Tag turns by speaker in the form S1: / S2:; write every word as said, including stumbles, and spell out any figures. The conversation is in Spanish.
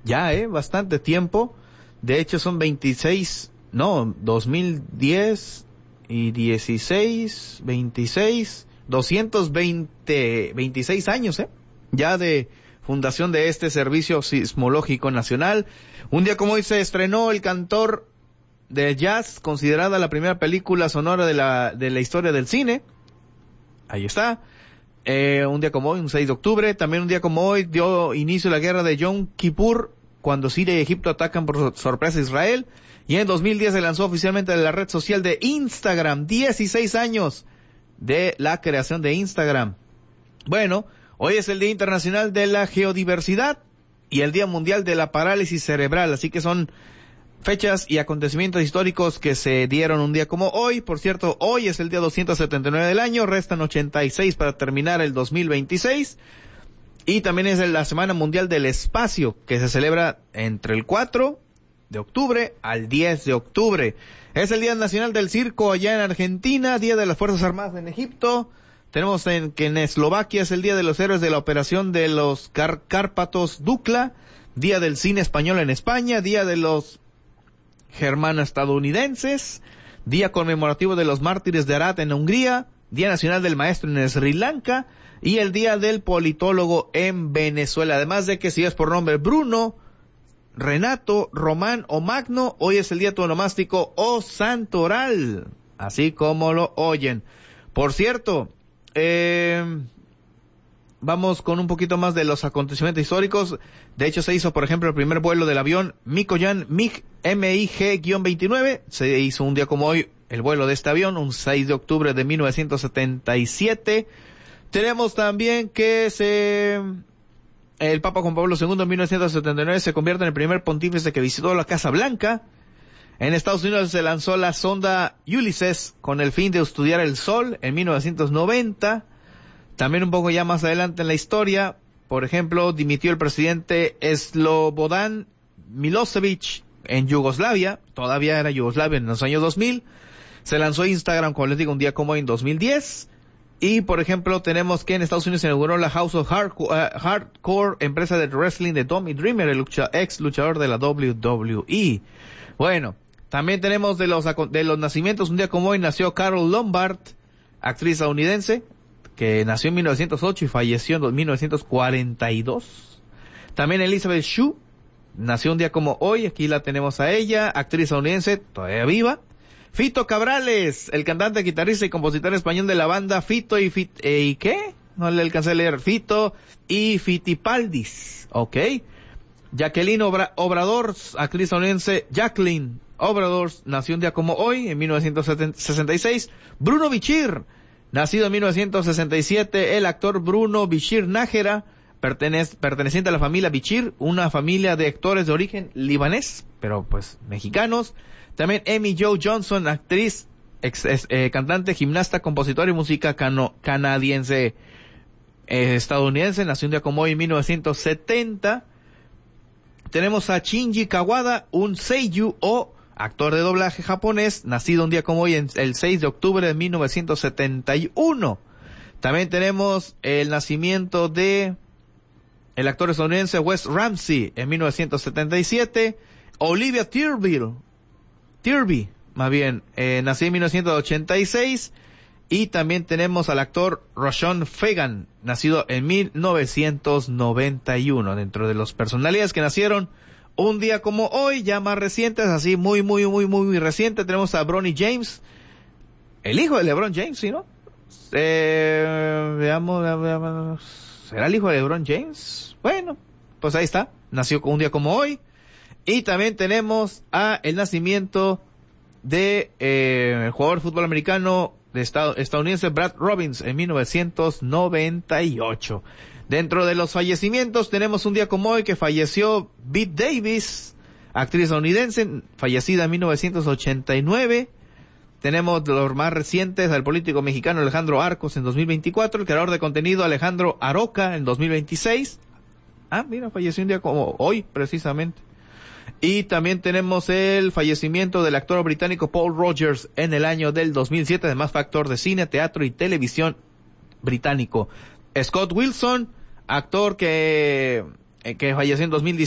S1: Ya, eh, bastante tiempo. De hecho son veintiséis, no, dos mil diez y dieciséis, veintiséis, doscientos veinte, veintiséis años, eh, ya de fundación de este Servicio Sismológico Nacional. Un día como hoy se estrenó El Cantor de Jazz, considerada la primera película sonora de la, de la historia del cine. Ahí está. Eh, un día como hoy, un seis de octubre, también un día como hoy dio inicio la guerra de Yom Kippur, cuando Siria y Egipto atacan por sorpresa a Israel. Y en dos mil diez se lanzó oficialmente la red social de Instagram, dieciséis años de la creación de Instagram. Bueno, hoy es el Día Internacional de la Geodiversidad y el Día Mundial de la Parálisis Cerebral, así que son fechas y acontecimientos históricos que se dieron un día como hoy. Por cierto, hoy es el día doscientos setenta y nueve del año, restan ochenta y seis para terminar el dos mil veintiséis. Y también es la Semana Mundial del Espacio, que se celebra entre el cuatro de octubre al diez de octubre. Es el Día Nacional del Circo allá en Argentina, Día de las Fuerzas Armadas en Egipto. Tenemos en, que en Eslovaquia es el Día de los Héroes de la Operación de los Car- Cárpatos Dukla, Día del Cine Español en España, Día de los Germano-Estadounidenses, Día Conmemorativo de los Mártires de Arad en Hungría, Día Nacional del Maestro en Sri Lanka y el Día del Politólogo en Venezuela. Además de que si es por nombre Bruno, Renato, Román o Magno, hoy es el día tonomástico o santoral, así como lo oyen. Por cierto, eh, vamos con un poquito más de los acontecimientos históricos. De hecho, se hizo, por ejemplo, el primer vuelo del avión Mikoyan MiG M I G veintinueve. Se hizo un día como hoy el vuelo de este avión, un seis de octubre de mil novecientos setenta y siete. Tenemos también que se... el Papa Juan Pablo segundo en mil novecientos setenta y nueve se convierte en el primer pontífice que visitó la Casa Blanca. En Estados Unidos se lanzó la sonda Ulysses con el fin de estudiar el Sol en mil novecientos noventa. También un poco ya más adelante en la historia, por ejemplo, dimitió el presidente Slobodan Milosevic en Yugoslavia, todavía era Yugoslavia en los años dos mil. Se lanzó Instagram, como les digo, un día como hoy en dos mil diez. Y, por ejemplo, tenemos que en Estados Unidos se inauguró la House of Hardcore, uh, Hardcore empresa de wrestling de Tommy Dreamer, el lucha, ex luchador de la W W E. Bueno, también tenemos de los, de los nacimientos, un día como hoy nació Carol Lombard, actriz estadounidense, que nació en mil novecientos ocho y falleció en mil novecientos cuarenta y dos. También Elizabeth Shue, nació un día como hoy, aquí la tenemos a ella, actriz estadounidense, todavía viva. Fito Cabrales, el cantante, guitarrista y compositor español de la banda Fito y Fit, eh, ¿y qué? No le alcancé a leer. Fito y Fitipaldis, ok. Jacqueline Obra, Obrador, actriz estadounidense, Jacqueline Obrador, nació un día como hoy, en mil novecientos sesenta y seis. Bruno Bichir, nacido en mil novecientos sesenta y siete, el actor Bruno Bichir Nájera, pertenece, perteneciente a la familia Bichir, una familia de actores de origen libanés, pero pues mexicanos. También Amy Jo Johnson, actriz, ex, ex, eh, cantante, gimnasta, compositora y música cano, canadiense, eh, estadounidense, nació un día como hoy en mil novecientos setenta. Tenemos a Shinji Kawada, un seiyuu o actor de doblaje japonés, nacido un día como hoy en el seis de octubre de mil novecientos setenta y uno. También tenemos el nacimiento de el actor estadounidense Wes Ramsey en mil novecientos setenta y siete. Olivia Thirlby, Thirlby, más bien, eh, nació en mil novecientos ochenta y seis. Y también tenemos al actor Rashon Fegan, nacido en mil novecientos noventa y uno. Dentro de las personalidades que nacieron un día como hoy, ya más recientes, así muy, muy, muy, muy, muy reciente, tenemos a Bronny James, el hijo de LeBron James, ¿sí, no? Eh, veamos, veamos, ¿será el hijo de LeBron James? Bueno, pues ahí está, nació un día como hoy. Y también tenemos a el nacimiento de eh, el jugador de fútbol americano de estado, estadounidense Brad Robbins en mil novecientos noventa y ocho. Dentro de los fallecimientos tenemos un día como hoy que falleció Bette Davis, actriz estadounidense, fallecida en mil novecientos ochenta y nueve. Tenemos de los más recientes al político mexicano Alejandro Arcos en dos mil veinticuatro, el creador de contenido Alejandro Aroca en dos mil veintiséis. Ah, mira, falleció un día como hoy precisamente. Y también tenemos el fallecimiento del actor británico Paul Rogers en el año del dos mil siete, además fue actor de cine, teatro y televisión británico. Scott Wilson, actor que, que falleció en dos mil diecisiete.